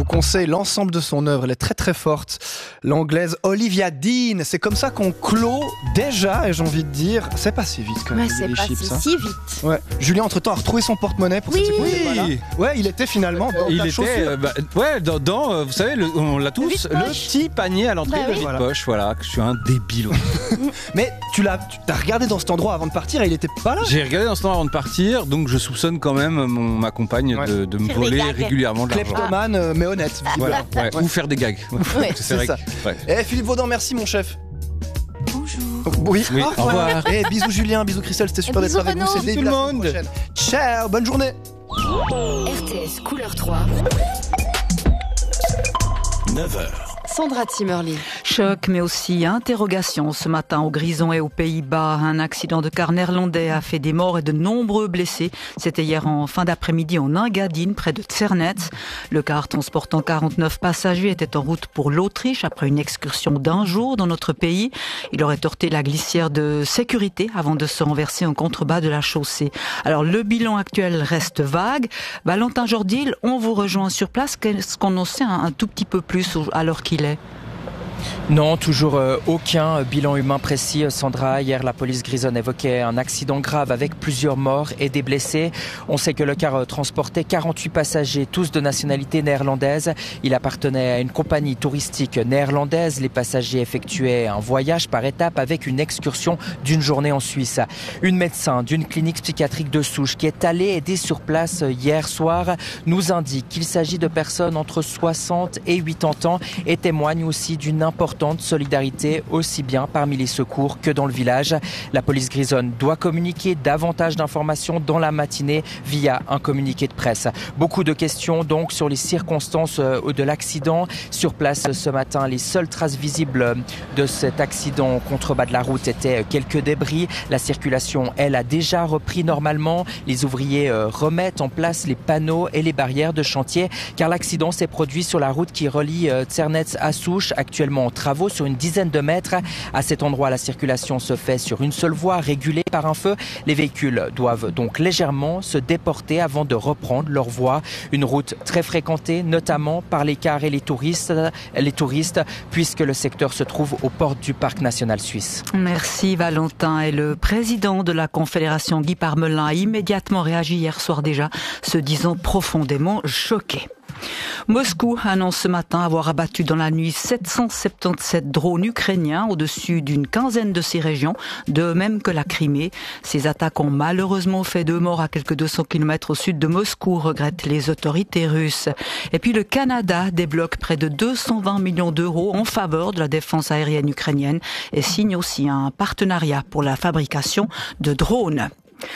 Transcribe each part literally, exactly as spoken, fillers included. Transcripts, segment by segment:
vous conseille l'ensemble de son œuvre. Elle est très très forte. L'anglaise Olivia Dean. C'est comme ça qu'on clôt déjà, et j'ai envie de dire, c'est pas si vite quand même. Ouais, c'est les pas chips, si, hein. si vite. Ouais. Julien, entre-temps, a retrouvé son porte-monnaie pour Oui. cette seconde, Oui. voilà. Ouais, il était finalement dans Il ta était, chaussure. euh, bah, ouais, dans, dans euh, vous savez, le, on l'a tous, vide-poche. le petit panier à l'entrée, Bah le oui. vide-poche, voilà. Je suis un débile. Mais tu l'as, tu t'as regardé dans cet endroit avant de partir et il était pas là. J'ai regardé dans ce temps avant de partir, donc je soupçonne quand même mon, ma compagne Ouais. de, de me Faire des voler gags. régulièrement de l'argent. Kleptomane, euh, mais honnête. Voilà, ouais. Ouais. Ou faire des gags. Ouais, c'est vrai ça. que- ouais. Eh Philippe Vaudan, merci mon chef. Bonjour. Oui, Oui, au revoir. Eh, bisous Julien, bisous Christelle, c'était super Et d'être bisous avec vous. Renaud. C'est début Tout de la le semaine monde. prochaine. Ciao, bonne journée. R T S Couleur trois, neuf heures. Sandra Timmerly. Choc, mais aussi interrogation ce matin au Grison et aux Pays-Bas. Un accident de car néerlandais a fait des morts et de nombreux blessés. C'était hier en fin d'après-midi en Engadine, près de Ternetz. Le car transportant quarante-neuf passagers était en route pour l'Autriche après une excursion d'un jour dans notre pays. Il aurait heurté la glissière de sécurité avant de se renverser en contrebas de la chaussée. Alors le bilan actuel reste vague. Valentin Jordil, on vous rejoint sur place. Qu'est-ce qu'on en sait un, un tout petit peu plus à l'heure qu'il est? Non, toujours euh, aucun bilan humain précis, Sandra. Hier, la police grisonne évoquait un accident grave avec plusieurs morts et des blessés. On sait que le car euh, transportait quarante-huit passagers, tous de nationalité néerlandaise. Il appartenait à une compagnie touristique néerlandaise. Les passagers effectuaient un voyage par étapes avec une excursion d'une journée en Suisse. Une médecin d'une clinique psychiatrique de Souche qui est allée aider sur place hier soir nous indique qu'il s'agit de personnes entre soixante et quatre-vingts ans et témoigne aussi d'une importante solidarité aussi bien parmi les secours que dans le village. La police grisonne doit communiquer davantage d'informations dans la matinée via un communiqué de presse. Beaucoup de questions donc sur les circonstances de l'accident. Sur place ce matin, les seules traces visibles de cet accident au contrebas de la route étaient quelques débris. La circulation, elle, a déjà repris normalement. Les ouvriers remettent en place les panneaux et les barrières de chantier car l'accident s'est produit sur la route qui relie Ternetz à Souche, actuellement en travaux sur une dizaine de mètres. À cet endroit, la circulation se fait sur une seule voie régulée par un feu. Les véhicules doivent donc légèrement se déporter avant de reprendre leur voie. Une route très fréquentée, notamment par les cars et les touristes, les touristes, puisque le secteur se trouve aux portes du parc national suisse. Merci Valentin. Et le président de la Confédération, Guy Parmelin, a immédiatement réagi hier soir déjà, se disant profondément choqué. Moscou annonce ce matin avoir abattu dans la nuit sept cent soixante-dix-sept drones ukrainiens au-dessus d'une quinzaine de ces régions, de même que la Crimée. Ces attaques ont malheureusement fait deux morts à quelques deux cents kilomètres au sud de Moscou, regrettent les autorités russes. Et puis le Canada débloque près de deux cent vingt millions d'euros en faveur de la défense aérienne ukrainienne et signe aussi un partenariat pour la fabrication de drones.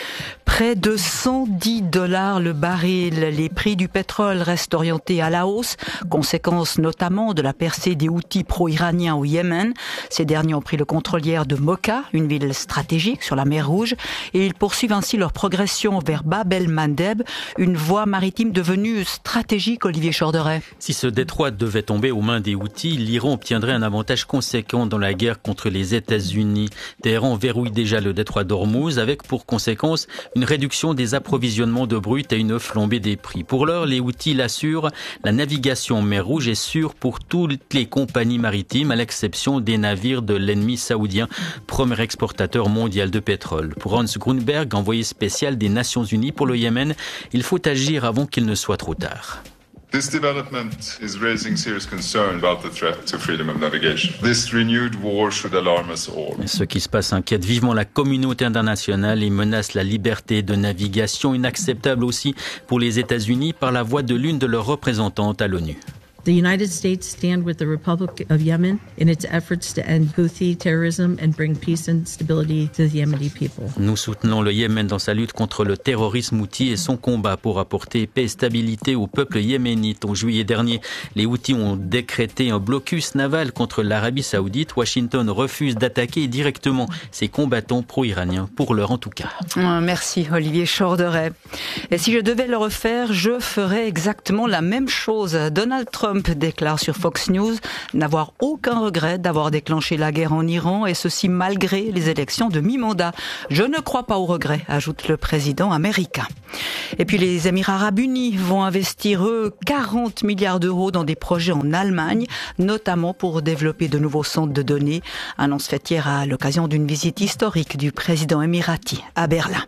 Près de cent dix dollars le baril. Les prix du pétrole restent orientés à la hausse, conséquence notamment de la percée des Houthis pro-iraniens au Yémen. Ces derniers ont pris le contrôle hier de Mocha, une ville stratégique sur la mer Rouge, et ils poursuivent ainsi leur progression vers Bab el-Mandeb, une voie maritime devenue stratégique, Olivier Chorderet. Si ce détroit devait tomber aux mains des Houthis, l'Iran obtiendrait un avantage conséquent dans la guerre contre les États-Unis. Téhéran verrouille déjà le détroit d'Ormuz avec pour conséquence une réduction des approvisionnements de brut et une flambée des prix. Pour l'heure, les Houthis l'assurent, la navigation en mer Rouge est sûre pour toutes les compagnies maritimes, à l'exception des navires de l'ennemi saoudien, premier exportateur mondial de pétrole. Pour Hans Grunberg, envoyé spécial des Nations Unies pour le Yémen, il faut agir avant qu'il ne soit trop tard. This development is raising serious concern about the threat to freedom of navigation. This renewed war should alarm us all. Ce qui se passe inquiète vivement la communauté internationale et menace la liberté de navigation, inacceptable aussi pour les États-Unis par la voix de l'une de leurs représentantes à l'ONU. The United States stand with the Republic of Yemen in its efforts to end Houthi terrorism and bring peace and stability to the Yemeni people. Nous soutenons le Yémen dans sa lutte contre le terrorisme houthi et son combat pour apporter paix et stabilité au peuple yéménite. En juillet dernier, les Houthis ont décrété un blocus naval contre l'Arabie Saoudite. Washington refuse d'attaquer directement ses combattants pro-iraniens, pour l'heure en tout cas. Merci Olivier Chorderet. Et si je devais le refaire, je ferais exactement la même chose. Donald Trump Trump déclare sur Fox News n'avoir aucun regret d'avoir déclenché la guerre en Iran, et ceci malgré les élections de mi-mandat. Je ne crois pas au regret, ajoute le président américain. Et puis les Émirats arabes unis vont investir, eux, quarante milliards d'euros dans des projets en Allemagne, notamment pour développer de nouveaux centres de données. Annonce faite hier à l'occasion d'une visite historique du président émirati à Berlin.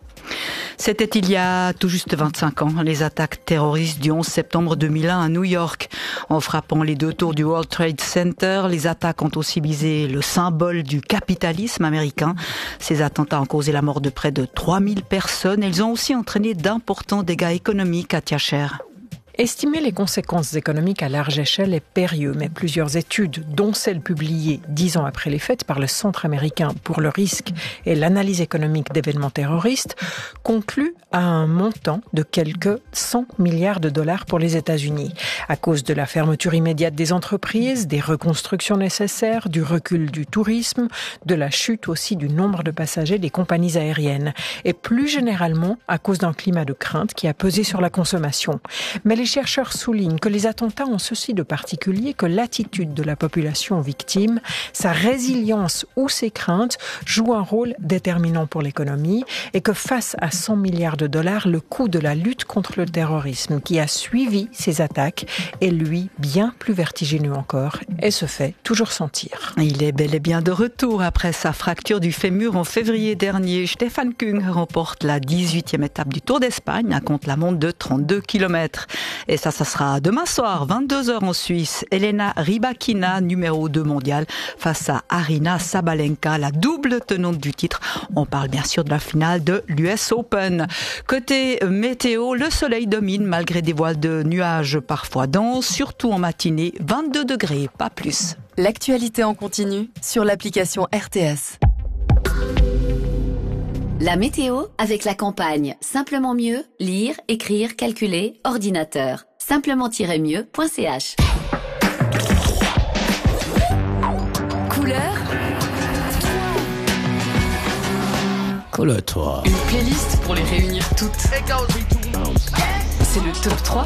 C'était il y a tout juste vingt-cinq ans, les attaques terroristes du onze septembre deux mille un à New York. En frappant les deux tours du World Trade Center, les attaques ont aussi visé le symbole du capitalisme américain. Ces attentats ont causé la mort de près de trois mille personnes et ils ont aussi entraîné d'importants dégâts économiques à Tiacher. Estimer les conséquences économiques à large échelle est périlleux, mais plusieurs études, dont celle publiée dix ans après les faits par le Centre américain pour le risque et l'analyse économique d'événements terroristes, concluent à un montant de quelques cent milliards de dollars pour les États-Unis, à cause de la fermeture immédiate des entreprises, des reconstructions nécessaires, du recul du tourisme, de la chute aussi du nombre de passagers des compagnies aériennes, et plus généralement à cause d'un climat de crainte qui a pesé sur la consommation. Mais les Les chercheurs soulignent que les attentats ont ceci de particulier que l'attitude de la population victime, sa résilience ou ses craintes jouent un rôle déterminant pour l'économie et que face à cent milliards de dollars, le coût de la lutte contre le terrorisme qui a suivi ces attaques est lui bien plus vertigineux encore et se fait toujours sentir. Il est bel et bien de retour après sa fracture du fémur en février dernier. Stefan Küng remporte la dix-huitième étape du Tour d'Espagne à contre-la-montre de trente-deux kilomètres. Et ça, ça sera demain soir, vingt-deux heures en Suisse. Elena Rybakina, numéro deux mondiale, face à Aryna Sabalenka, la double tenante du titre. On parle bien sûr de la finale de l'U S Open. Côté météo, le soleil domine malgré des voiles de nuages parfois denses, surtout en matinée, vingt-deux degrés, pas plus. L'actualité en continu sur l'application R T S. La météo avec la campagne Simplement mieux, lire, écrire, calculer, ordinateur. simplement-mieux point c h. Couleur Couleur trois. Une playlist pour les réunir toutes. C'est le top trois